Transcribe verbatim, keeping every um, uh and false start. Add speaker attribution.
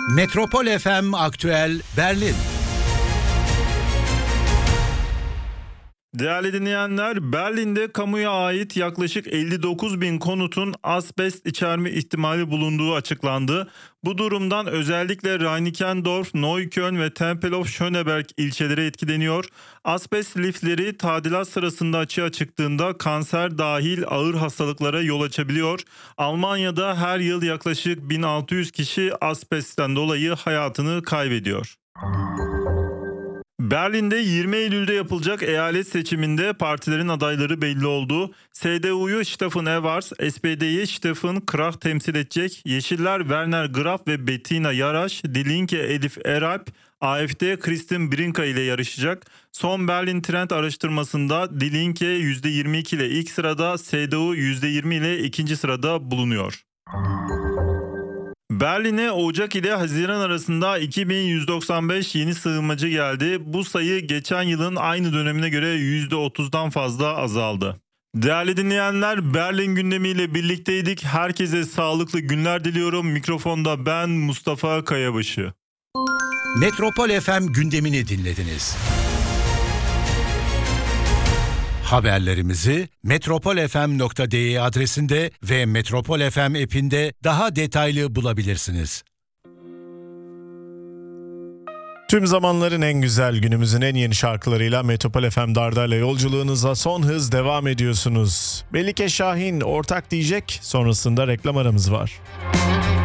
Speaker 1: Metropol F M Aktüel Berlin.
Speaker 2: Değerli dinleyenler, Berlin'de kamuya ait yaklaşık elli dokuz bin konutun asbest içerme ihtimali bulunduğu açıklandı. Bu durumdan özellikle Reinickendorf, Neukölln ve Tempelhof-Schöneberg ilçeleri etkileniyor. Asbest lifleri tadilat sırasında açığa çıktığında kanser dahil ağır hastalıklara yol açabiliyor. Almanya'da her yıl yaklaşık bin altı yüz kişi asbestten dolayı hayatını kaybediyor. Berlin'de yirmi Eylül'de yapılacak eyalet seçiminde partilerin adayları belli oldu. S D U'yu Steffen Evers, S P D'yi Steffen Krach temsil edecek. Yeşiller Werner Graf ve Bettina Jarasch, Die Linke Elif Eralp, A F D Kristin Brinker ile yarışacak. Son Berlin Trend araştırmasında Die Linke yüzde yirmi iki ile ilk sırada, S D U yüzde yirmi ile ikinci sırada bulunuyor. Berlin'e Ocak ile Haziran arasında iki bin yüz doksan beş yeni sığınmacı geldi. Bu sayı geçen yılın aynı dönemine göre yüzde otuzdan fazla azaldı. Değerli dinleyenler, Berlin gündemiyle birlikteydik. Herkese sağlıklı günler diliyorum. Mikrofonda ben Mustafa Kayabaşı.
Speaker 1: Metropol F M gündemini dinlediniz. Haberlerimizi metropol f m nokta d e adresinde ve Metropol F M app'inde daha detaylı bulabilirsiniz.
Speaker 3: Tüm zamanların en güzel, günümüzün en yeni şarkılarıyla Metropol F M Dardar'la yolculuğunuza son hız devam ediyorsunuz. Melike Şahin ortak diyecek, sonrasında reklam aramız var.